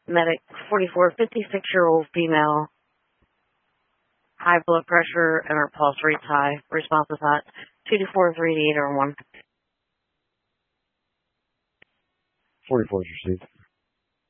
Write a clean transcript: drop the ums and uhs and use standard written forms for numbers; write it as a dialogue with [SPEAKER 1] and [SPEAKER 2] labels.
[SPEAKER 1] Medic 44, 56-year-old female. High blood pressure and her pulse rate's high. Response is hot. 224 388 or 1.
[SPEAKER 2] 44 is received.